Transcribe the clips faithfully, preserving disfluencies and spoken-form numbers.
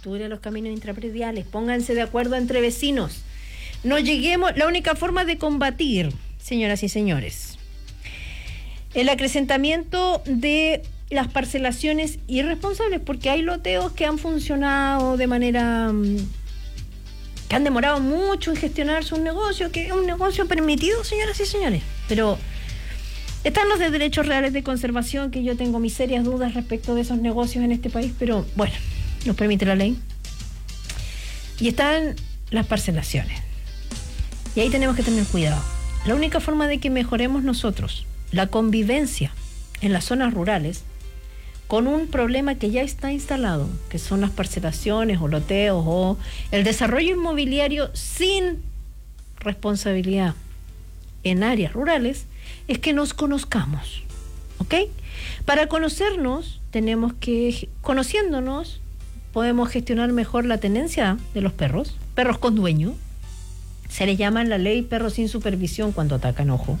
apertura de los caminos intraprediales, pónganse de acuerdo entre vecinos. No lleguemos, la única forma de combatir, señoras y señores, el acrecentamiento de las parcelaciones irresponsables, porque hay loteos que han funcionado de manera, que han demorado mucho en gestionar sus negocios, que es un negocio permitido, señoras y señores, pero están los de derechos reales de conservación, que yo tengo mis serias dudas respecto de esos negocios en este país, pero bueno, nos permite la ley. Y están las parcelaciones. Y ahí tenemos que tener cuidado. La única forma de que mejoremos nosotros la convivencia en las zonas rurales con un problema que ya está instalado, que son las parcelaciones o loteos o el desarrollo inmobiliario sin responsabilidad en áreas rurales, es que nos conozcamos, ¿ok? Para conocernos, tenemos que, conociéndonos, podemos gestionar mejor la tenencia de los perros, perros con dueño. Se le llama en la ley perros sin supervisión cuando atacan, ojo.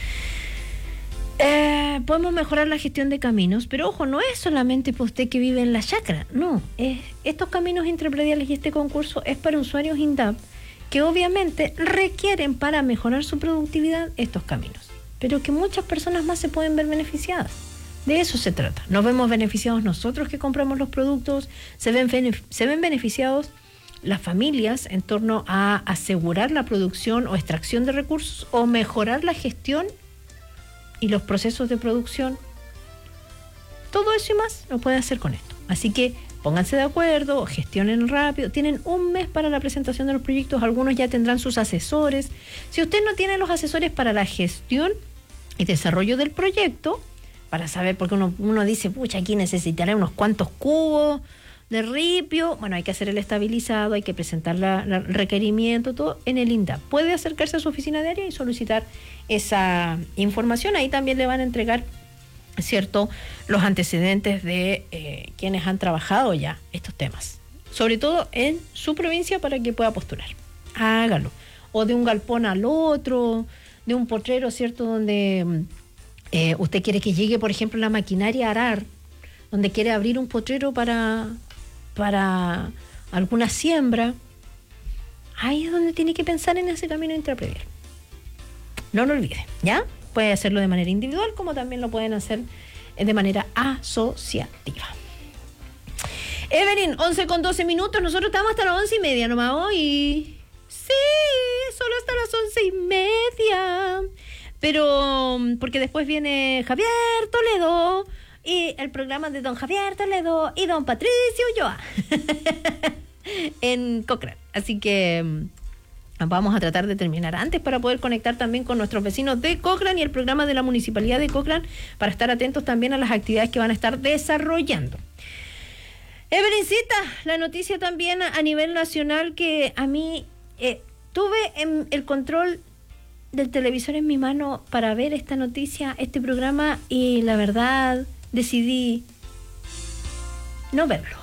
Eh, podemos mejorar la gestión de caminos, pero ojo, no es solamente para usted que vive en la chacra, no. Es, estos caminos intraprediales y este concurso es para usuarios INDAP que obviamente requieren para mejorar su productividad estos caminos, pero que muchas personas más se pueden ver beneficiadas. De eso se trata. Nos vemos beneficiados nosotros que compramos los productos, se ven, se ven beneficiados las familias en torno a asegurar la producción o extracción de recursos o mejorar la gestión y los procesos de producción. Todo eso y más lo pueden hacer con esto. Así que pónganse de acuerdo, gestionen rápido. Tienen un mes para la presentación de los proyectos. Algunos ya tendrán sus asesores. Si usted no tiene los asesores para la gestión y desarrollo del proyecto, para saber, porque uno, uno dice, pucha, aquí necesitaré unos cuantos cubos de ripio, bueno, hay que hacer el estabilizado, hay que presentar la, la, el requerimiento, todo en el INDAP. Puede acercarse a su oficina de área y solicitar esa información. Ahí también le van a entregar, ¿cierto?, los antecedentes de eh, quienes han trabajado ya estos temas, sobre todo en su provincia, para que pueda postular. Hágalo. O de un galpón al otro, de un potrero, ¿cierto?, donde eh, usted quiere que llegue, por ejemplo, la maquinaria a arar, donde quiere abrir un potrero para... para alguna siembra. Ahí es donde tiene que pensar en ese camino intrapredial. No lo olvide, ¿ya? Puede hacerlo de manera individual, como también lo pueden hacer de manera asociativa. Evelyn, once con doce minutos. Nosotros estamos hasta las once y media nomás hoy. Sí, solo hasta las once y media. Pero, porque después viene Javier Toledo y el programa de don Javier Toledo y don Patricio Ulloa en Cochrane. Así que vamos a tratar de terminar antes para poder conectar también con nuestros vecinos de Cochrane y el programa de la Municipalidad de Cochrane, para estar atentos también a las actividades que van a estar desarrollando. Evelyncita, la noticia también a nivel nacional, que a mí eh, tuve en el control del televisor en mi mano para ver esta noticia, este programa, y la verdad decidí no verlo.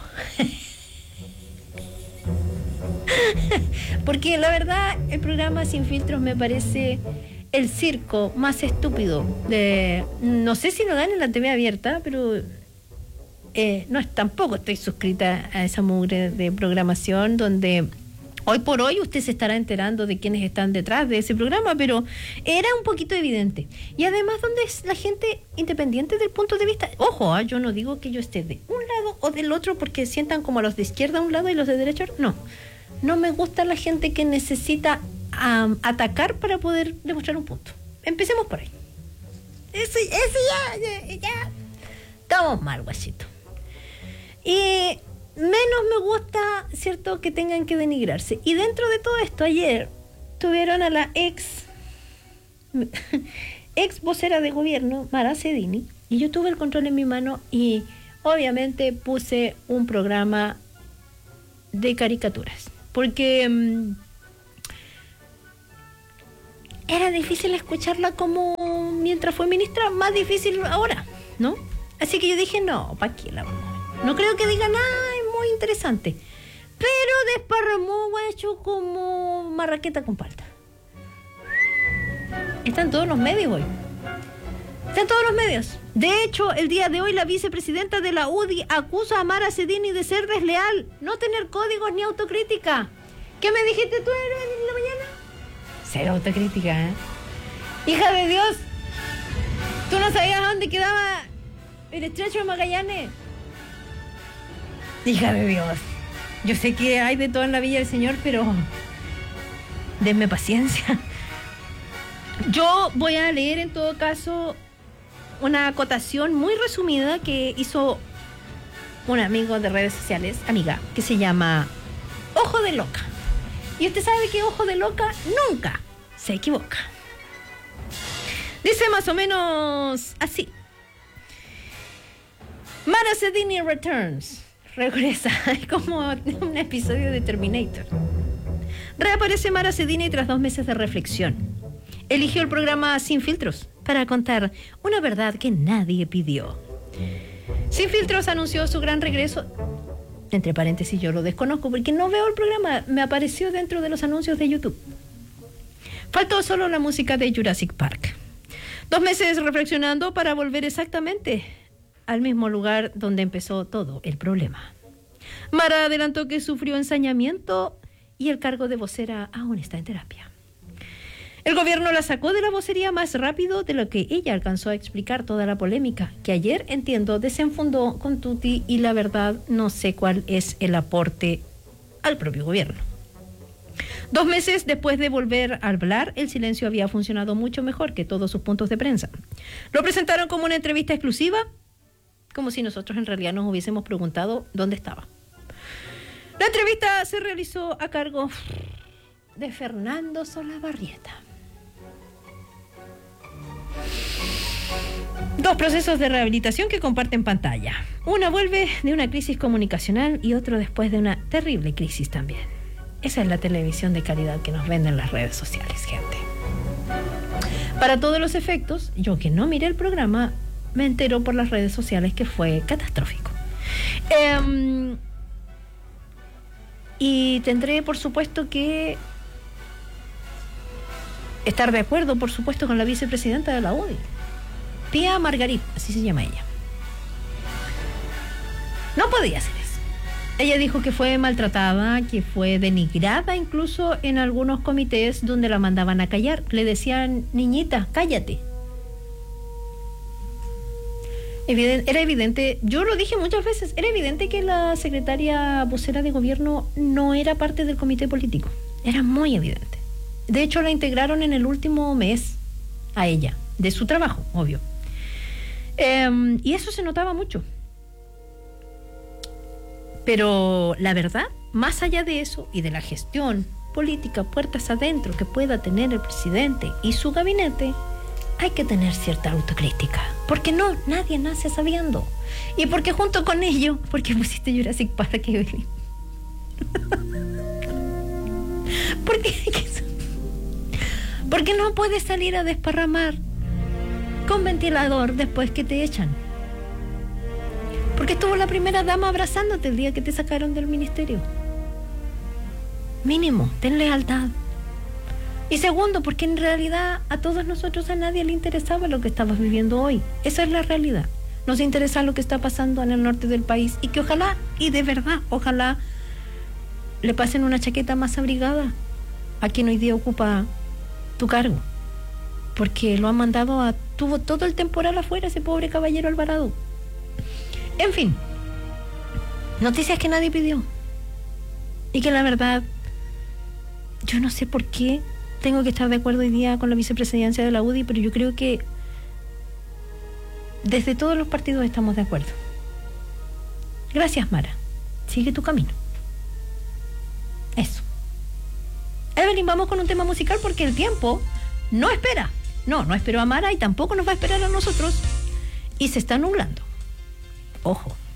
Porque la verdad el programa Sin Filtros me parece el circo más estúpido de, no sé si lo dan en la T V abierta, pero eh, no es, tampoco estoy suscrita a esa mugre de programación donde hoy por hoy usted se estará enterando de quiénes están detrás de ese programa, pero era un poquito evidente. Y además, donde es la gente independiente del punto de vista. Ojo, ¿eh? Yo no digo que yo esté de un lado o del otro porque sientan como a los de izquierda a un lado y los de derecha. No, no me gusta la gente que necesita um, atacar para poder demostrar un punto. Empecemos por ahí. Eso, eso ya, ya, ya. Estamos mal, guachito. Y menos me gusta, ¿cierto?, que tengan que denigrarse. Y dentro de todo esto, ayer tuvieron a la ex ex vocera de gobierno, Mara Cedini, y yo tuve el control en mi mano y obviamente puse un programa de caricaturas, porque um, era difícil escucharla como mientras fue ministra, más difícil ahora, ¿no? Así que yo dije, no, ¿para qué la vamos? No creo que diga nada muy interesante. Pero desparramó, guacho, como marraqueta con palta. Están todos los medios hoy. Está en todos los medios. De hecho, el día de hoy la vicepresidenta de la U D I acusa a Mara Cedini de ser desleal, no tener códigos ni autocrítica. ¿Qué me dijiste tú en la mañana? Ser autocrítica, ¿eh? Hija de Dios, ¿tú no sabías dónde quedaba el estrecho de Magallanes? Hija de Dios, yo sé que hay de todo en la Villa del Señor, pero denme paciencia. Yo voy a leer en todo caso una acotación muy resumida que hizo un amigo de redes sociales, amiga, que se llama Ojo de Loca. Y usted sabe que Ojo de Loca nunca se equivoca. Dice más o menos así. Mara Cedini returns. Regresa. Es como un episodio de Terminator. Reaparece Mara Cedini tras dos meses de reflexión. Eligió el programa Sin Filtros para contar una verdad que nadie pidió. Sin Filtros anunció su gran regreso. Entre paréntesis, yo lo desconozco porque no veo el programa. Me apareció dentro de los anuncios de YouTube. Faltó solo la música de Jurassic Park. Dos meses reflexionando para volver exactamente al mismo lugar donde empezó todo el problema. Mara adelantó que sufrió ensañamiento y el cargo de vocera aún está en terapia. El gobierno la sacó de la vocería más rápido de lo que ella alcanzó a explicar toda la polémica, que ayer, entiendo, desenfundó con Tuti y la verdad no sé cuál es el aporte al propio gobierno. Dos meses después de volver a hablar, el silencio había funcionado mucho mejor que todos sus puntos de prensa. Lo presentaron como una entrevista exclusiva, como si nosotros en realidad nos hubiésemos preguntado dónde estaba. La entrevista se realizó a cargo de Fernando Solabarrieta. Dos procesos de rehabilitación que comparten pantalla. Una vuelve de una crisis comunicacional y otro después de una terrible crisis también. Esa es la televisión de calidad que nos venden las redes sociales, gente. Para todos los efectos, yo que no miré el programa, me entero por las redes sociales que fue catastrófico. Eh, y tendré, por supuesto, que estar de acuerdo, por supuesto, con la vicepresidenta de la U D I. Pía Margarit, así se llama ella. No podía hacer eso. Ella dijo que fue maltratada, que fue denigrada incluso en algunos comités donde la mandaban a callar. Le decían, niñita, cállate. Evidente, era evidente, yo lo dije muchas veces, era evidente que la secretaria vocera de gobierno no era parte del comité político. Era muy evidente. De hecho, la integraron en el último mes a ella, de su trabajo, obvio. Eh, y eso se notaba mucho. Pero la verdad, más allá de eso y de la gestión política puertas adentro que pueda tener el presidente y su gabinete, hay que tener cierta autocrítica. Porque no, nadie nace sabiendo. Y porque junto con ello, porque pusiste Jurassic Park, Evelyn. Porque hay que... Porque no puedes salir a desparramar con ventilador después que te echan. Porque estuvo la primera dama abrazándote el día que te sacaron del ministerio. Mínimo, ten lealtad. Y segundo, porque en realidad a todos nosotros, a nadie le interesaba lo que estabas viviendo hoy. Esa es la realidad. Nos interesa lo que está pasando en el norte del país y que ojalá, y de verdad, ojalá le pasen una chaqueta más abrigada a quien hoy día ocupa tu cargo. Porque lo han mandado a... Tuvo todo el temporal afuera ese pobre caballero Alvarado. En fin, noticias que nadie pidió. Y que la verdad, yo no sé por qué tengo que estar de acuerdo hoy día con la vicepresidencia de la U D I, pero yo creo que desde todos los partidos estamos de acuerdo. Gracias, Mara. Sigue tu camino. Eso. Evelyn, vamos con un tema musical porque el tiempo no espera. No, no esperó a Mara y tampoco nos va a esperar a nosotros. Y se está nublando. Ojo.